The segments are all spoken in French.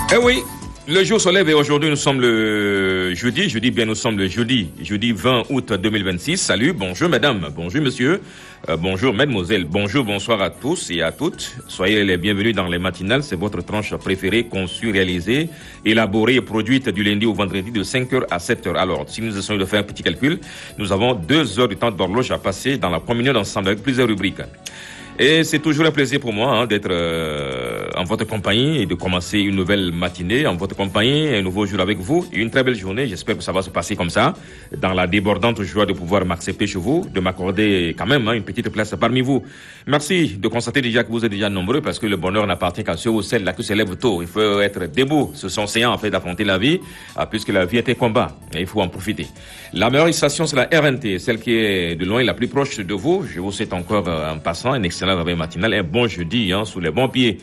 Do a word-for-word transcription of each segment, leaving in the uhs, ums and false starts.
Eh oui, le jour se lève et aujourd'hui nous sommes le jeudi, je dis bien nous sommes le jeudi, jeudi vingt août deux mille vingt-six. Salut, bonjour mesdames, bonjour monsieur, euh, bonjour mesdemoiselles, bonjour, bonsoir à tous et à toutes. Soyez les bienvenus dans les matinales, c'est votre tranche préférée, conçue, réalisée, élaborée et produite du lundi au vendredi de cinq heures à sept heures. Alors, si nous essayons de faire un petit calcul, nous avons deux heures de temps d'horloge à passer dans la communion d'ensemble avec plusieurs rubriques. Et c'est toujours un plaisir pour moi hein, d'être euh, en votre compagnie et de commencer une nouvelle matinée en votre compagnie, un nouveau jour avec vous, une très belle journée. J'espère que ça va se passer comme ça, dans la débordante joie de pouvoir m'accepter chez vous, de m'accorder quand même hein, une petite place parmi vous. Merci de constater déjà que vous êtes déjà nombreux parce que le bonheur n'appartient qu'à ceux ou celles là qui se lèvent tôt. Il faut être debout sur son séant en fait d'affronter la vie, puisque la vie est un combat et il faut en profiter. La meilleure station c'est la R N T, celle qui est de loin la plus proche de vous. Je vous souhaite encore euh, en passant un excellent réveil matinal, un bon jeudi hein, sous les bons pieds.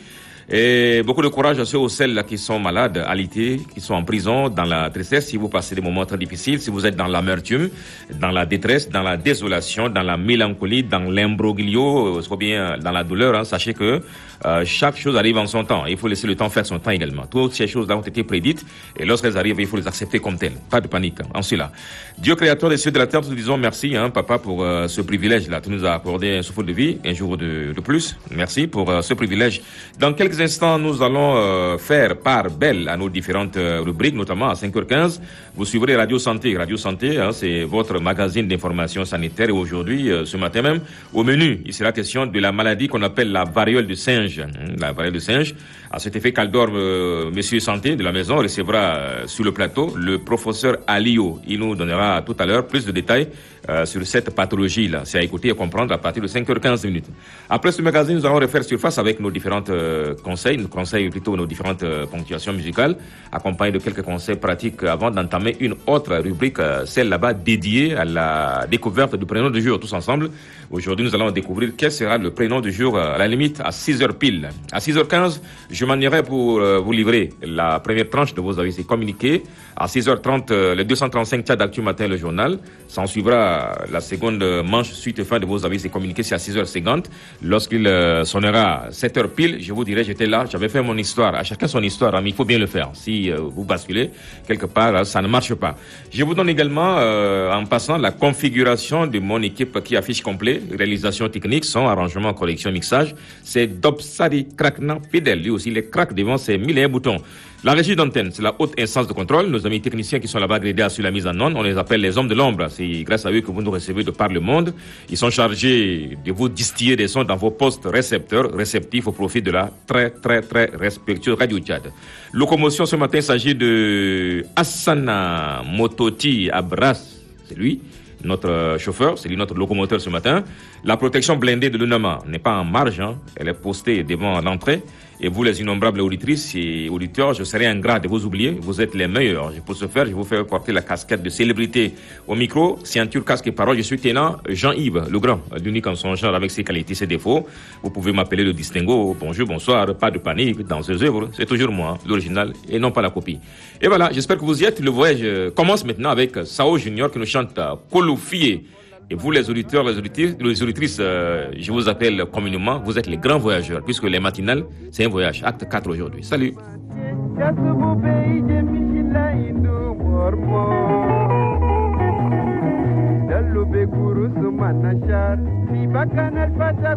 Et beaucoup de courage à ceux ou celles qui sont malades, alités, qui sont en prison, dans la tristesse, si vous passez des moments très difficiles, si vous êtes dans l'amertume, dans la détresse, dans la désolation, dans la mélancolie, dans l'imbroglio, soit bien dans la douleur, hein, sachez que euh, chaque chose arrive en son temps. Il faut laisser le temps faire son temps également. Toutes ces choses-là ont été prédites et lorsqu'elles arrivent, il faut les accepter comme telles. Pas de panique hein, en cela. Dieu créateur des cieux et de la terre, nous te disons merci, hein, papa, pour euh, ce privilège-là. Tu nous as accordé un souffle de vie, un jour de, de plus. Merci pour euh, ce privilège. Dans quelques instants, nous allons euh, faire part belle à nos différentes euh, rubriques, notamment à cinq heures quinze. Vous suivrez Radio Santé. Radio Santé, hein, c'est votre magazine d'information sanitaire. Et aujourd'hui, euh, ce matin même, au menu, il sera question de la maladie qu'on appelle la variole du singe. La variole du singe. À cet effet, Caldor, euh, Monsieur Santé de la maison, recevra euh, sur le plateau le professeur Alio. Il nous donnera tout à l'heure plus de détails euh, sur cette pathologie-là. C'est à écouter et comprendre à partir de cinq heures quinze minutes. Après ce magazine, nous allons refaire surface avec nos différentes euh, conseils, nos conseils plutôt nos différentes euh, ponctuations musicales, accompagnés de quelques conseils pratiques avant d'entamer une autre rubrique, euh, celle là-bas dédiée à la découverte du prénom du jour, tous ensemble. Aujourd'hui, nous allons découvrir quel sera le prénom du jour, euh, à la limite, à six heures pile. À six heures quinze, je m'en irai pour euh, vous livrer la première tranche de vos avis et communiqués. À six heures trente, euh, le deux cent trente-cinq Tchad Actu Matin, le journal. S'en suivra la seconde manche suite et fin de vos avis et communiqués, c'est à six heures cinquante. Lorsqu'il euh, sonnera sept heures pile, je vous dirai, j'étais là, j'avais fait mon histoire. À chacun son histoire, hein, mais il faut bien le faire. Si euh, vous basculez, quelque part, hein, ça ne marche pas. Je vous donne également, euh, en passant, la configuration de mon équipe qui affiche complet. Réalisation technique, son arrangement, correction, mixage. C'est Dobsari Krakna fidèle. Lui aussi, les cracks devant ses mille et un boutons. La régie d'antenne, c'est la haute instance de contrôle. Nos amis techniciens qui sont là-bas grédés sur la mise en onde, on les appelle les hommes de l'ombre. C'est grâce à eux que vous nous recevez de par le monde. Ils sont chargés de vous distiller des sons dans vos postes récepteurs, réceptifs au profit de la très, très, très respectueuse Radio Tchad. Locomotion ce matin, il s'agit de Hassana Mototi Abras. C'est lui. Notre chauffeur, c'est lui notre locomoteur ce matin. La protection blindée de l'UNAMA n'est pas en marge, hein. Elle est postée devant l'entrée. Et vous, les innombrables auditrices et auditeurs, je serai ingrat de vous oublier. Vous êtes les meilleurs. Pour ce faire, je vous fais porter la casquette de célébrité. Au micro, ceinture, casque et parole, je suis tenant Jean-Yves Legrand, l'unique en son genre avec ses qualités, ses défauts. Vous pouvez m'appeler le distinguo. Bonjour, bonsoir, pas de panique. Dans ces œuvres, c'est toujours moi, l'original et non pas la copie. Et voilà, j'espère que vous y êtes. Le voyage commence maintenant avec Sao Junior qui nous chante Kolofié. Et vous, les auditeurs, les auditrices, les auditrices euh, je vous appelle communément, vous êtes les grands voyageurs, puisque les matinales, c'est un voyage. Acte quatre aujourd'hui. Salut.